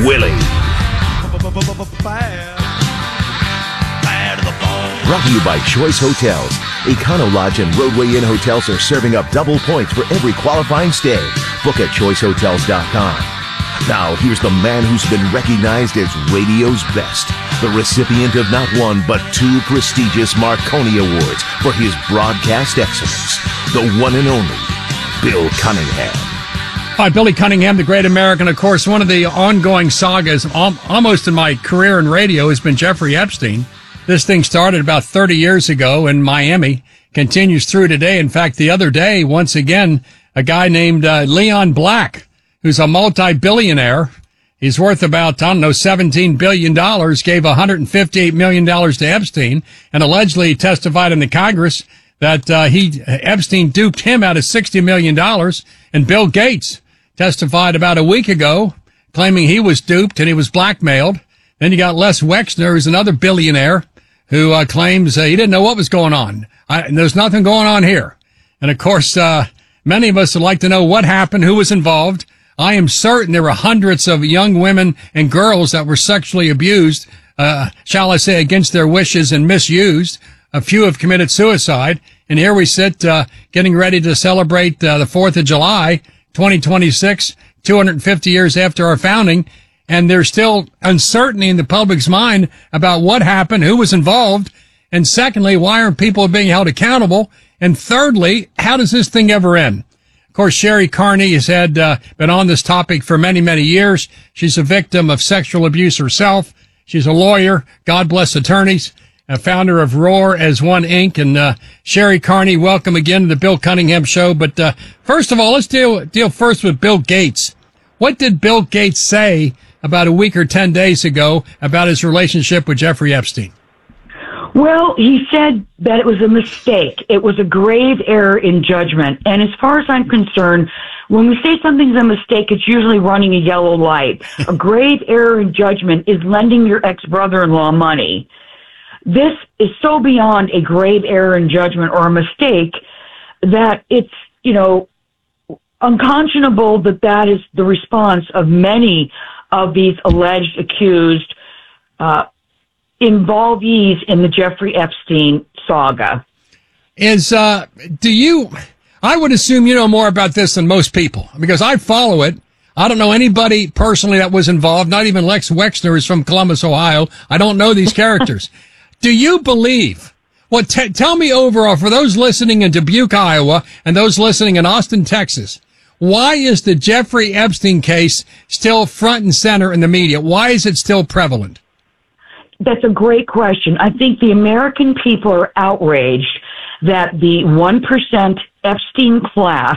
Willie. Brought to you by Choice Hotels. Econo Lodge and Roadway Inn hotels are serving up double points for every qualifying stay. Book at choicehotels.com. Now, here's the man who's been recognized as radio's best, the recipient of not one but two prestigious Marconi Awards for his broadcast excellence, the one and only Bill Cunningham. Hi, Billy Cunningham, the great American. Of course, one of the ongoing sagas almost in my career in radio has been Jeffrey Epstein. This thing started about 30 years ago in Miami, continues through today. In fact, the other day, once again, a guy named Leon Black, who's a multi-billionaire. He's worth about, $17 billion, gave $158 million to Epstein, and allegedly testified in the Congress that Epstein duped him out of $60 million. And Bill Gates testified about a week ago, claiming he was duped and he was blackmailed. Then you got Les Wexner, who's another billionaire, who claims he didn't know what was going on. There's nothing going on here. And of course, many of us would like to know what happened, who was involved. I am certain there were hundreds of young women and girls that were sexually abused, shall I say, against their wishes and misused. A few have committed suicide. And here we sit, getting ready to celebrate the 4th of July, 2026, 250 years after our founding. And there's still uncertainty in the public's mind about what happened, who was involved. And secondly, why aren't people being held accountable? And thirdly, how does this thing ever end? Of course, Sherry Carney has been on this topic for many, many years. She's a victim of sexual abuse herself. She's a lawyer. God bless attorneys. A founder of Roar as One Inc. And Sherry Carney, welcome again to the Bill Cunningham Show. But first of all, let's deal first with Bill Gates. What did Bill Gates say about a week or 10 days ago about his relationship with Jeffrey Epstein? Well, he said that it was a mistake. It was a grave error in judgment. And as far as I'm concerned, when we say something's a mistake, it's usually running a yellow light. A grave error in judgment is lending your ex-brother-in-law money. This is so beyond a grave error in judgment or a mistake that it's, unconscionable that is the response of many of these alleged accused involvees in the Jeffrey Epstein saga. I would assume you know more about this than most people, because I follow it. I don't know anybody personally that was involved, not even Lex Wexner is from Columbus, Ohio. I don't know these characters. Do you believe, tell me overall, for those listening in Dubuque, Iowa, and those listening in Austin, Texas, why is the Jeffrey Epstein case still front and center in the media? Why is it still prevalent? That's a great question. I think the American people are outraged that the 1% Epstein class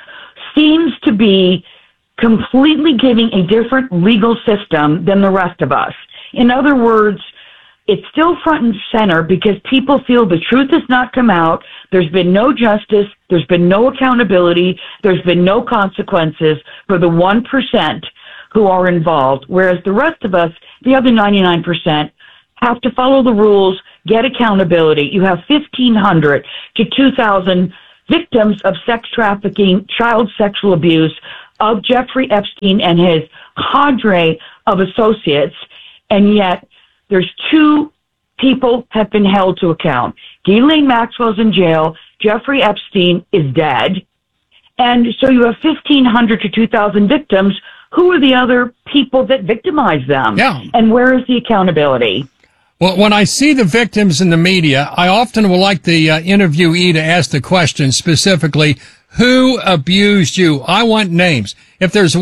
seems to be completely giving a different legal system than the rest of us. In other words, it's still front and center because people feel the truth has not come out. There's been no justice. There's been no accountability. There's been no consequences for the 1% who are involved, whereas the rest of us, the other 99%, have to follow the rules, get accountability. You have 1,500 to 2,000 victims of sex trafficking, child sexual abuse of Jeffrey Epstein and his cadre of associates, and yet there's two people have been held to account. Ghislaine Maxwell's in jail. Jeffrey Epstein is dead. And so you have 1,500 to 2,000 victims. Who are the other people that victimize them? Yeah. And where is the accountability? Well, when I see the victims in the media, I often will like the interviewee to ask the question specifically, who abused you? I want names. If there's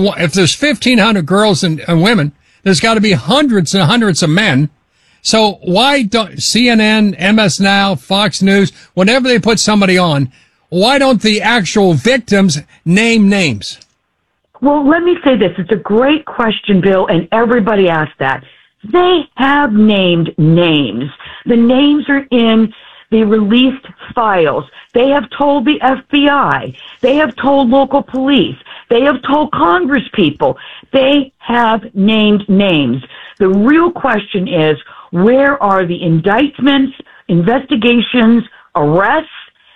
1,500 girls and women, there's got to be hundreds and hundreds of men. So why don't CNN, MS Now, Fox News, whenever they put somebody on, why don't the actual victims name names? Well, let me say this. It's a great question, Bill, and everybody asks that. They have named names. The names are in the released files. They have told the FBI. They have told local police. They have told Congress people. They have named names. The real question is, where are the indictments, investigations, arrests,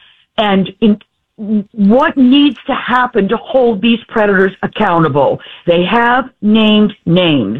and what needs to happen to hold these predators accountable? They have named names.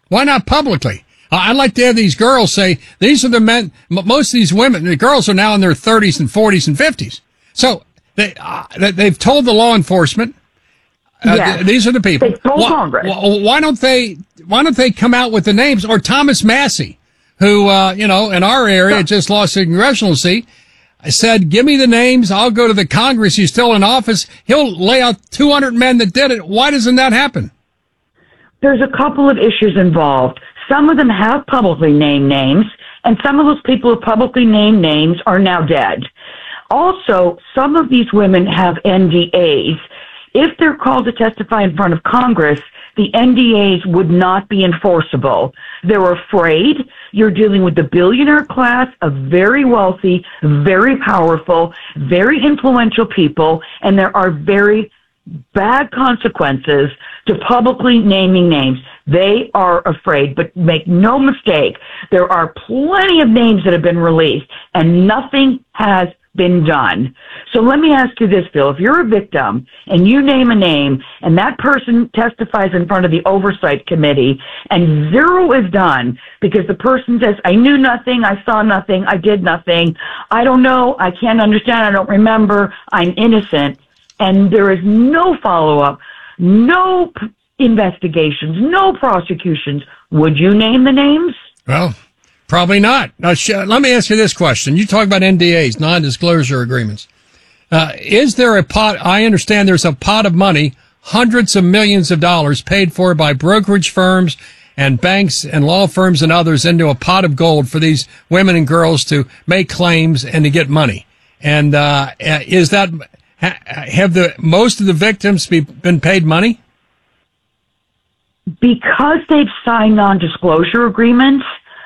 Why not publicly? I'd like to have these girls say, these are the men, most of these women, the girls are now in their 30s and 40s and 50s. So they've told the law enforcement, yes. These are the people. They've told Congress. Why don't they come out with the names? Or Thomas Massey, who, in our area just lost a congressional seat, said, give me the names. I'll go to the Congress. He's still in office. He'll lay out 200 men that did it. Why doesn't that happen? There's a couple of issues involved. Some of them have publicly named names, and some of those people who publicly named names are now dead. Also, some of these women have NDAs. If they're called to testify in front of Congress, the NDAs would not be enforceable. They're afraid. You're dealing with the billionaire class of very wealthy, very powerful, very influential people, and there are very bad consequences to publicly naming names. They are afraid, but make no mistake, there are plenty of names that have been released and nothing has been done. So let me ask you this, Bill. If you're a victim and you name a name and that person testifies in front of the oversight committee and zero is done because the person says, I knew nothing, I saw nothing, I did nothing, I don't know, I can't understand, I don't remember, I'm innocent, and there is no follow-up, no investigations, no prosecutions, would you name the names? Well, probably not. Now, let me ask you this question. You talk about NDAs, non-disclosure agreements. Is there a pot? I understand there's a pot of money, hundreds of millions of dollars paid for by brokerage firms and banks and law firms and others into a pot of gold for these women and girls to make claims and to get money. And is that... Have most of the victims been paid money? Because they've signed non-disclosure agreements,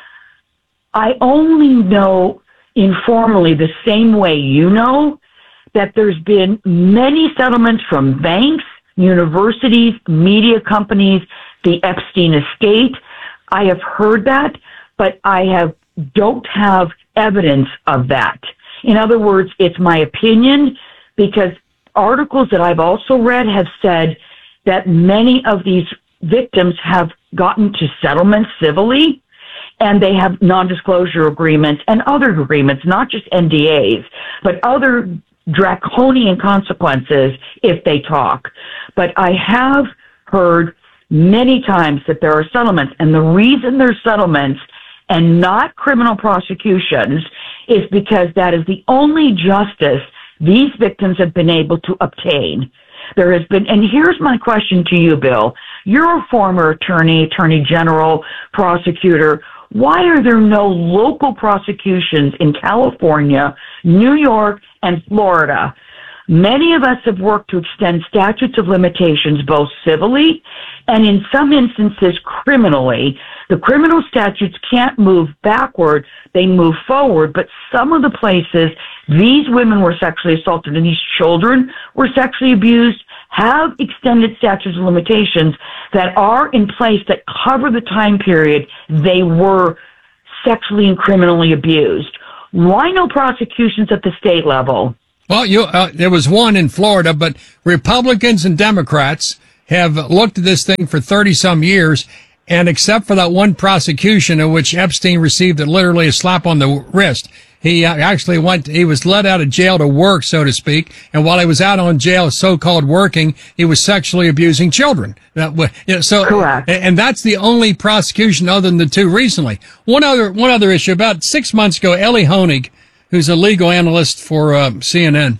I only know informally the same way you know that there's been many settlements from banks, universities, media companies, the Epstein estate. I have heard that, but I don't have evidence of that. In other words, it's my opinion, because articles that I've also read have said that many of these victims have gotten to settlements civilly, and they have non-disclosure agreements and other agreements, not just NDAs, but other draconian consequences if they talk. But I have heard many times that there are settlements, and the reason there's settlements and not criminal prosecutions is because that is the only justice these victims have been able to obtain. There has been, and here's my question to you, Bill. You're a former attorney general, prosecutor. Why are there no local prosecutions in California, New York, and Florida? Many of us have worked to extend statutes of limitations both civilly and in some instances criminally. The criminal statutes can't move backward, they move forward, but some of the places these women were sexually assaulted and these children were sexually abused have extended statutes of limitations that are in place that cover the time period they were sexually and criminally abused. Why no prosecutions at the state level? Well, there was one in Florida, but Republicans and Democrats have looked at this thing for 30-some years, and except for that one prosecution in which Epstein received literally a slap on the wrist, he was let out of jail to work, so to speak, and while he was out on jail, so-called working, he was sexually abusing children. Correct. And that's the only prosecution other than the two recently. One other issue, about 6 months ago, Ellie Honig, who's a legal analyst for CNN,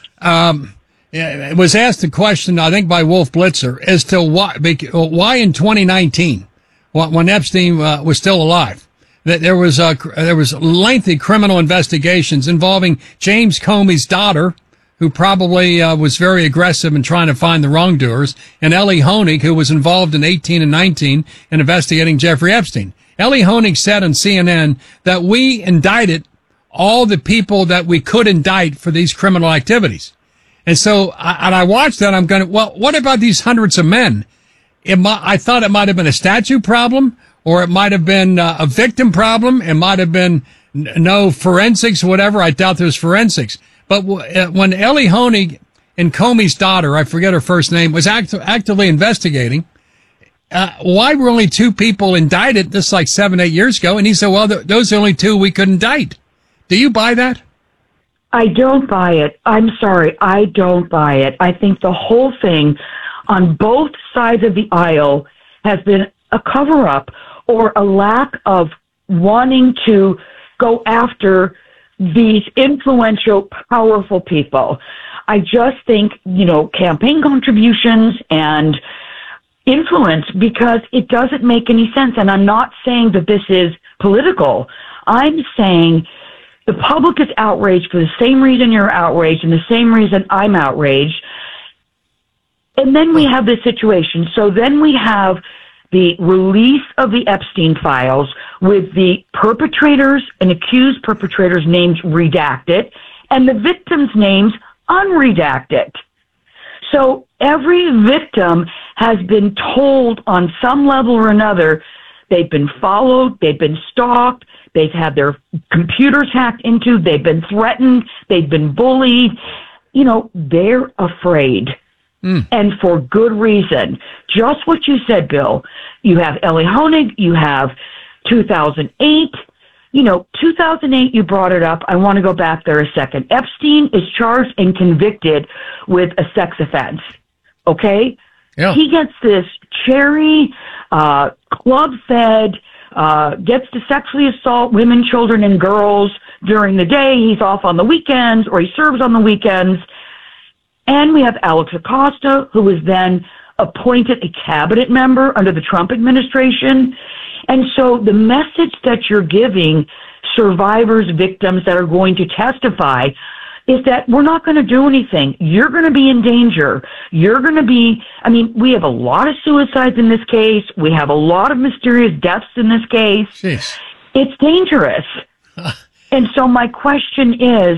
was asked a question, I think by Wolf Blitzer, as to why in 2019, when Epstein was still alive, that there was lengthy criminal investigations involving James Comey's daughter, who probably was very aggressive in trying to find the wrongdoers, and Ellie Honig, who was involved in 18 and 19 in investigating Jeffrey Epstein. Ellie Honig said on CNN that we indicted all the people that we could indict for these criminal activities. And so, I watched that, I'm going, well, what about these hundreds of men? I thought it might have been a statute problem, or it might have been a victim problem. It might have been no forensics, whatever. I doubt there's forensics. But when Ellie Honig and Comey's daughter, I forget her first name, was actively investigating, why were only 2 people indicted? This like 7, 8 years ago. And he said, well, those are only 2 we could indict. Do you buy that? I don't buy it. I'm sorry. I don't buy it. I think the whole thing on both sides of the aisle has been a cover-up or a lack of wanting to go after these influential, powerful people. I just think, campaign contributions and influence, because it doesn't make any sense. And I'm not saying that this is political. I'm saying the public is outraged for the same reason you're outraged and the same reason I'm outraged. And then we have this situation. So then we have the release of the Epstein files with the perpetrators and accused perpetrators' names redacted and the victims' names unredacted. So every victim has been told on some level or another they've been followed, they've been stalked, they've had their computers hacked into, they've been threatened, they've been bullied. They're afraid. And for good reason. Just what you said, Bill. You have Ellie Honig, you have 2008. 2008, you brought it up. I want to go back there a second. Epstein is charged and convicted with a sex offense. Okay? Yeah. He gets this cherry, club-fed, gets to sexually assault women, children, and girls during the day. He's off on the weekends, or he serves on the weekends. And we have Alex Acosta, who was then appointed a cabinet member under the Trump administration. And so the message that you're giving survivors, victims that are going to testify is that we're not going to do anything. You're going to be in danger. You're going to be, we have a lot of suicides in this case. We have a lot of mysterious deaths in this case. Jeez. It's dangerous. And so my question is,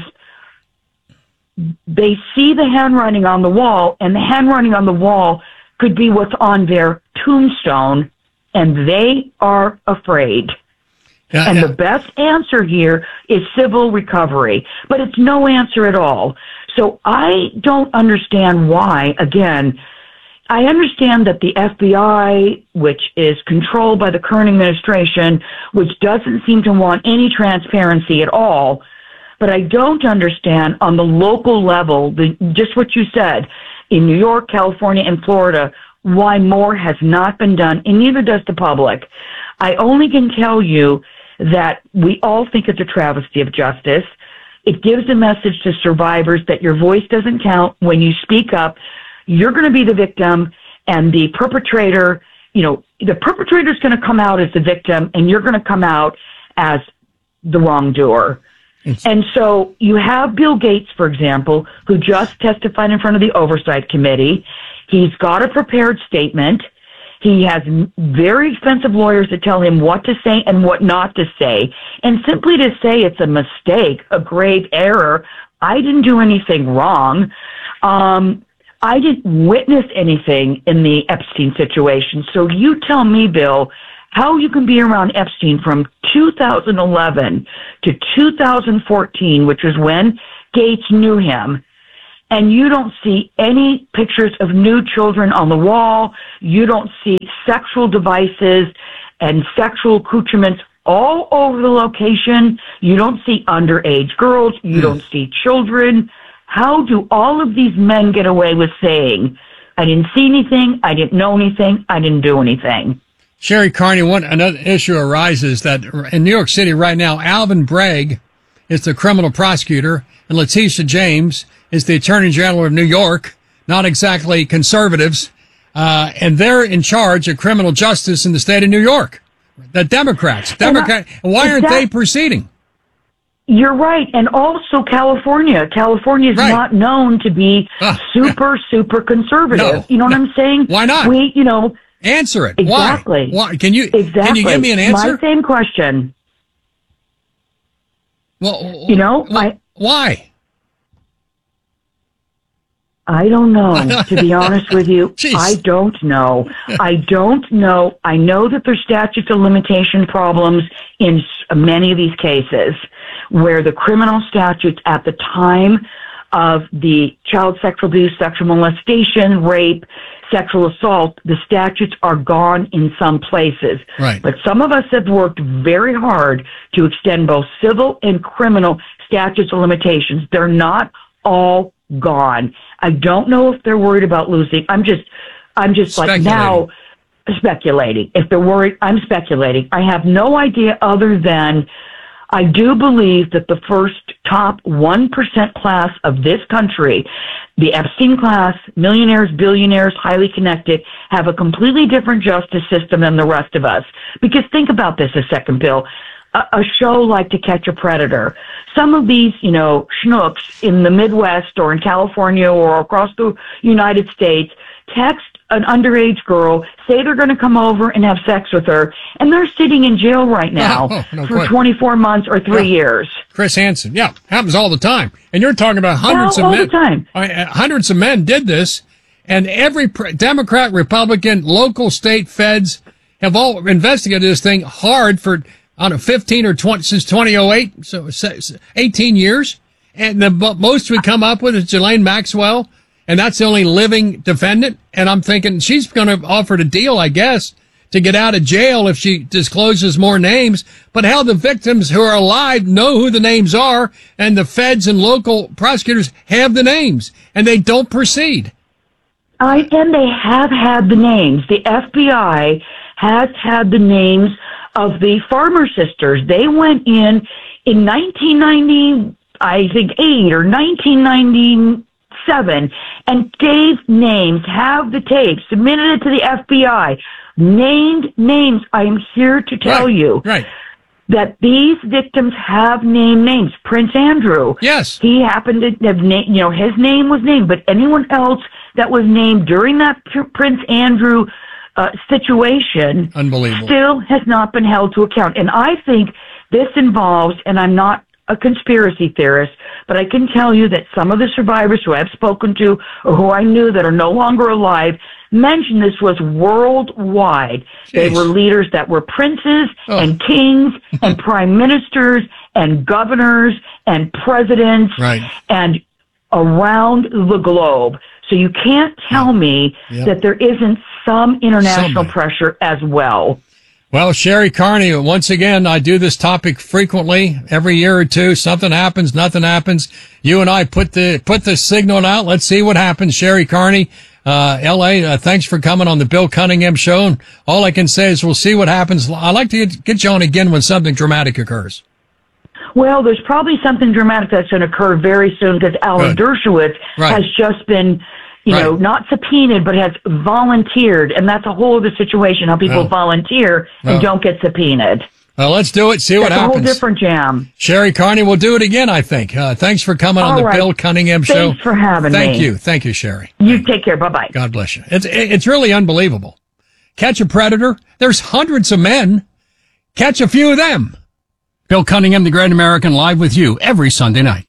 they see the handwriting on the wall, and the handwriting on the wall could be what's on their tombstone, and they are afraid. The best answer here is civil recovery, but it's no answer at all. So I don't understand why, again, I understand that the FBI, which is controlled by the current administration, which doesn't seem to want any transparency at all, but I don't understand on the local level, just what you said, in New York, California, and Florida, why more has not been done, and neither does the public. I only can tell you that we all think it's a travesty of justice. It gives a message to survivors that your voice doesn't count. When you speak up, you're going to be the victim, and the perpetrator, the perpetrator's going to come out as the victim, and you're going to come out as the wrongdoer. And so you have Bill Gates, for example, who just testified in front of the Oversight Committee. He's got a prepared statement. He has very expensive lawyers that tell him what to say and what not to say. And simply to say it's a mistake, a grave error, I didn't do anything wrong. I didn't witness anything in the Epstein situation. So you tell me, Bill, how you can be around Epstein from 2011 to 2014, which is when Gates knew him, and you don't see any pictures of nude children on the wall. You don't see sexual devices and sexual accoutrements all over the location. You don't see underage girls. You don't see children. How do all of these men get away with saying, I didn't see anything, I didn't know anything, I didn't do anything? Sherry Carney, another issue arises that in New York City right now, Alvin Bragg is the criminal prosecutor, and Letitia James is the Attorney General of New York, not exactly conservatives, and they're in charge of criminal justice in the state of New York. The Democrats. Why aren't they proceeding? You're right. And also California. California is not known to be super conservative. No, you know what I'm saying? Why not? Answer it. Exactly. Why? Can you give me an answer? My same question. Well, why? I don't know, to be honest with you. I don't know. I know that there's statutes of limitation problems in many of these cases where the criminal statutes at the time of the child sexual abuse, sexual molestation, rape, sexual assault, the statutes are gone in some places. Right. But some of us have worked very hard to extend both civil and criminal statutes of limitations. They're not all gone. I don't know if they're worried about losing. I'm just like now speculating. If they're worried, I'm speculating. I have no idea other than I do believe that the first top 1% class of this country, the Epstein class, millionaires, billionaires, highly connected, have a completely different justice system than the rest of us. Because think about this a second, Bill. A show like To Catch a Predator. Some of these, schnooks in the Midwest or in California or across the United States text an underage girl, say they're going to come over and have sex with her, and they're sitting in jail right now for 24 months or 3 years. Chris Hansen. Yeah, happens all the time. And you're talking about hundreds of men. All the time. Hundreds of men did this, and every Democrat, Republican, local, state, feds have all investigated this thing hard for 15 or 20 since 2008, so 18 years. And the most we come up with is Ghislaine Maxwell, and that's the only living defendant. And I'm thinking she's going to offer a deal, I guess, to get out of jail if she discloses more names. But hell, the victims who are alive know who the names are, and the feds and local prosecutors have the names, and they don't proceed. And they have had the names. The FBI has had the names of the Farmer sisters. They went in 1990, I think 8 or 1997, and gave names, have the tape, submitted it to the FBI, named names. I am here to tell you that these victims have named names. Prince Andrew. Yes. He happened to have his name was named, but anyone else that was named during that Prince Andrew situation unbelievable, still has not been held to account. And I think this involves, and I'm not a conspiracy theorist, but I can tell you that some of the survivors who I've spoken to or who I knew that are no longer alive mentioned this was worldwide. Jeez. They were leaders that were princes and kings and prime ministers and governors and presidents and around the globe. So you can't tell me that there isn't some international pressure as well. Well, Sherry Carney, once again, I do this topic frequently, every year or two. Something happens, nothing happens. You and I put the signal out. Let's see what happens. Sherry Carney, LA, thanks for coming on the Bill Cunningham Show. And all I can say is we'll see what happens. I'd like to get you on again when something dramatic occurs. Well, there's probably something dramatic that's going to occur very soon because Alan Dershowitz has just been, not subpoenaed, but has volunteered. And that's a whole other situation, how people volunteer and don't get subpoenaed. Well, let's do it. See what happens. That's a whole different jam. Sherry Carney, we'll do it again, I think. Thanks for coming on the Bill Cunningham Show. Thanks for having me. Thank you. Thank you, Sherry. You take care. Bye-bye. God bless you. It's really unbelievable. Catch a predator. There's hundreds of men. Catch a few of them. Bill Cunningham, the Great American, live with you every Sunday night.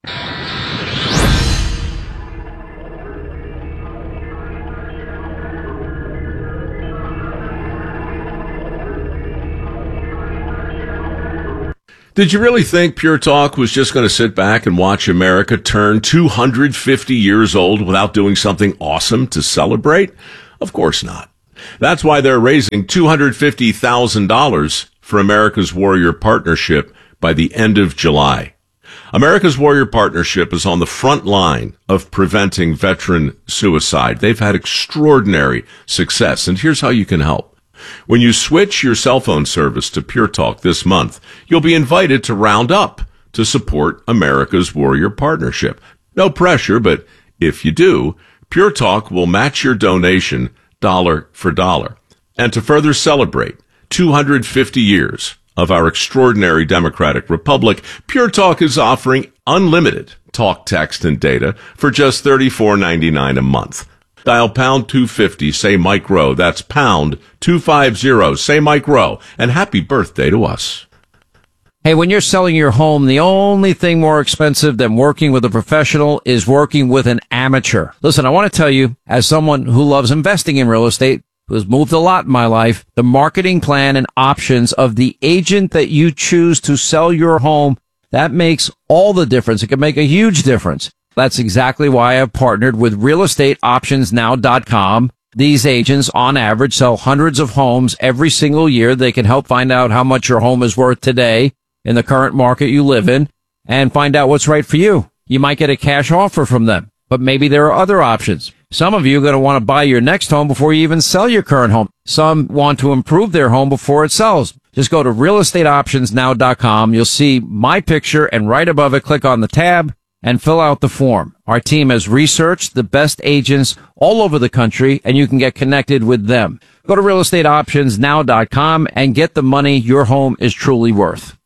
Did you really think Pure Talk was just going to sit back and watch America turn 250 years old without doing something awesome to celebrate? Of course not. That's why they're raising $250,000 for America's Warrior Partnership by the end of July. America's Warrior Partnership is on the front line of preventing veteran suicide. They've had extraordinary success, and here's how you can help. When you switch your cell phone service to Pure Talk this month, you'll be invited to round up to support America's Warrior Partnership. No pressure, but if you do, Pure Talk will match your donation dollar for dollar. And to further celebrate 250 years of our extraordinary democratic republic, Pure Talk is offering unlimited talk, text, and data for just $34.99 a month. Dial pound 250, say Mike Rowe. That's pound 250, say Mike Rowe. And happy birthday to us. Hey, when you're selling your home, the only thing more expensive than working with a professional is working with an amateur. Listen, I want to tell you, as someone who loves investing in real estate, who has moved a lot in my life, the marketing plan and options of the agent that you choose to sell your home, that makes all the difference. It can make a huge difference. That's exactly why I've partnered with realestateoptionsnow.com. These agents, on average, sell hundreds of homes every single year. They can help find out how much your home is worth today in the current market you live in and find out what's right for you. You might get a cash offer from them, but maybe there are other options. Some of you are going to want to buy your next home before you even sell your current home. Some want to improve their home before it sells. Just go to realestateoptionsnow.com. You'll see my picture, and right above it, click on the tab and fill out the form. Our team has researched the best agents all over the country, and you can get connected with them. Go to realestateoptionsnow.com and get the money your home is truly worth.